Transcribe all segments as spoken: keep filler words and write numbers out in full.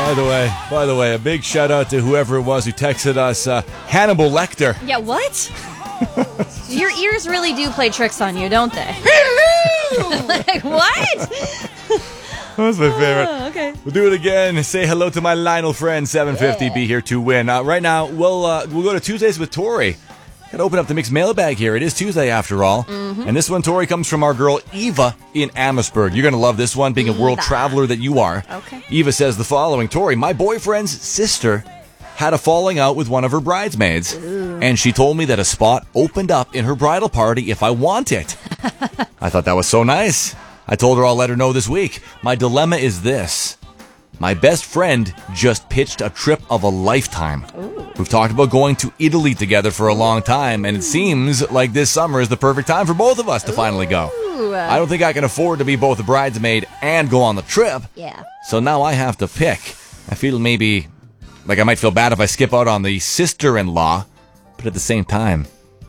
By the way, by the way, a big shout out to whoever it was who texted us, uh, Hannibal Lecter. Yeah, what? Your ears really do play tricks on you, don't they? Like, what? That was my favorite. Oh, okay. We'll do it again. Say hello to my Lionel friend, seven fifty. Yeah. Be here to win. Uh, right now, we'll uh, we'll go to Tuesdays with Tori. Gotta open up the mixed mailbag here. It is Tuesday after all. Mm-hmm. And this one, Tori, comes from our girl Eva in Amherstburg. You're gonna love this one, being a world Eva. traveler that you are. Okay. Eva says the following: Tori, my boyfriend's sister had a falling out with one of her bridesmaids. Ooh. And she told me that a spot opened up in her bridal party if I want it. I thought that was so nice. I told her I'll let her know this week. My dilemma is this. My best friend just pitched a trip of a lifetime. Ooh. We've talked about going to Italy together for a long time, and it seems like this summer is the perfect time for both of us to Ooh. finally go. I don't think I can afford to be both a bridesmaid and go on the trip. Yeah. So now I have to pick. I feel maybe like I might feel bad if I skip out on the sister-in-law, but at the same time,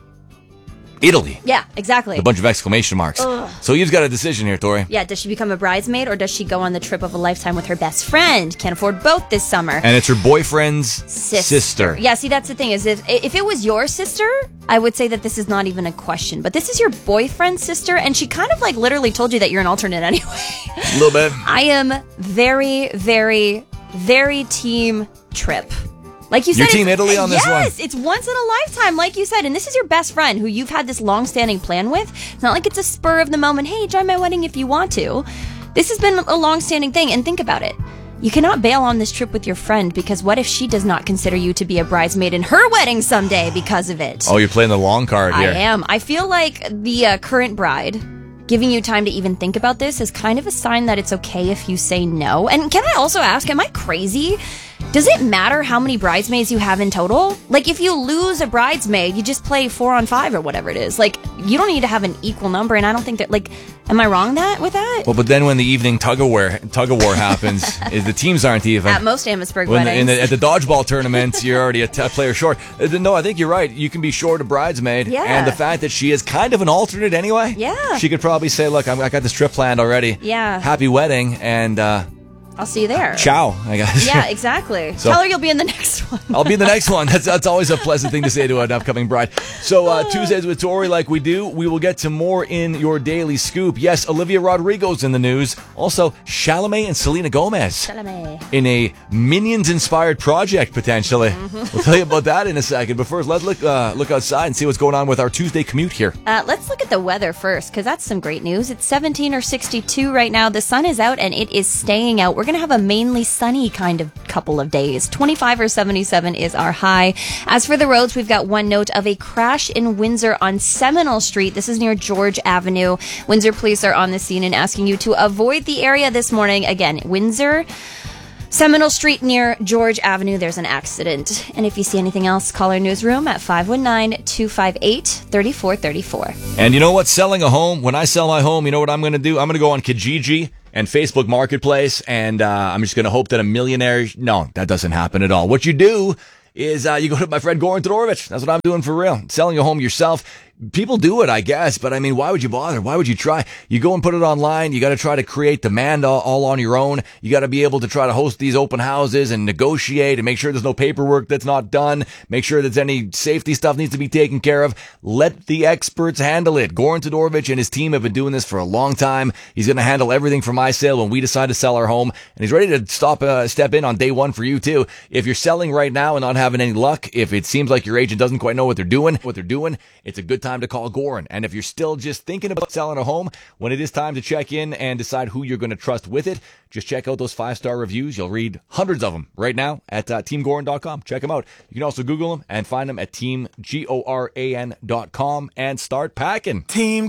Italy. Yeah, exactly. A bunch of exclamation marks. Ugh. So you've got a decision here, Tori. Yeah, does she become a bridesmaid or does she go on the trip of a lifetime with her best friend? Can't afford both this summer. And it's her boyfriend's sister. sister. Yeah, see, that's the thing is if, if it was your sister, I would say that this is not even a question. But this is your boyfriend's sister, and she kind of like literally told you that you're an alternate anyway. A little bit. I am very, very, very team trip. Like you said, Your team Italy on this yes, one? Yes, it's once in a lifetime, like you said. And this is your best friend who you've had this long-standing plan with. It's not like it's a spur of the moment, hey, join my wedding if you want to. This has been a long-standing thing. And think about it. You cannot bail on this trip with your friend because what if she does not consider you to be a bridesmaid in her wedding someday because of it? Oh, you're playing the long card here. I am. I feel like the uh, current bride giving you time to even think about this is kind of a sign that it's okay if you say no. And can I also ask, am I crazy? Does it matter how many bridesmaids you have in total? Like, if you lose a bridesmaid, you just play four on five or whatever it is. Like, you don't need to have an equal number, and I don't think that, like, am I wrong that with that? Well, but then when the evening tug-of-war, tug-of-war happens, is the teams aren't even. At most Amherstburg when weddings. The, in the, at the dodgeball tournament, you're already a, t- a player short. Uh, no, I think you're right. You can be short a bridesmaid. Yeah. And the fact that she is kind of an alternate anyway. Yeah. She could probably say, look, I'm, I got this trip planned already. Yeah. Happy wedding, and... uh I'll see you there. Ciao, I guess. Yeah, exactly. So, tell her you'll be in the next one. I'll be in the next one. That's that's always a pleasant thing to say to an upcoming bride. So uh, Tuesdays with Tori, like we do, we will get to more in your daily scoop. Yes, Olivia Rodrigo's in the news. Also, Chalamet and Selena Gomez. Chalamet. In a Minions-inspired project, potentially. Mm-hmm. We'll tell you about that in a second. But first, let's look, uh, look outside and see what's going on with our Tuesday commute here. Uh, let's look at the weather first, because that's some great news. It's seventeen or sixty-two right now. The sun is out, and it is staying out. We're going to have a mainly sunny kind of couple of days. twenty-five or seventy-seven is our high. As for the roads, we've got one note of a crash in Windsor on Seminole Street. This is near George Avenue. Windsor police are on the scene and asking you to avoid the area this morning. Again, Windsor, Seminole Street near George Avenue. There's an accident. And if you see anything else, call our newsroom at five one nine, two five eight, three four three four. And you know what? Selling a home, when I sell my home, you know what I'm going to do? I'm going to go on Kijiji and Facebook Marketplace, and uh, I'm just going to hope that a millionaire... No, that doesn't happen at all. What you do is uh, you go to my friend Goran Todorovic. That's what I'm doing for real. Selling a home yourself. People do it, I guess, but I mean, why would you bother? Why would you try? You go and put it online. You got to try to create demand all, all on your own. You got to be able to try to host these open houses and negotiate and make sure there's no paperwork that's not done. Make sure that any safety stuff needs to be taken care of. Let the experts handle it. Goran Todorovic and his team have been doing this for a long time. He's going to handle everything for my sale when we decide to sell our home, and he's ready to stop, uh, step in on day one for you too. If you're selling right now and not having any luck, if it seems like your agent doesn't quite know what they're doing, what they're doing, it's a good time to call Goran. And if you're still just thinking about selling a home, when it is time to check in and decide who you're going to trust with it, just check out those five-star reviews. You'll read hundreds of them right now at uh, team goran dot com. Check them out. You can also Google them and find them at team goran dot com and start packing. Team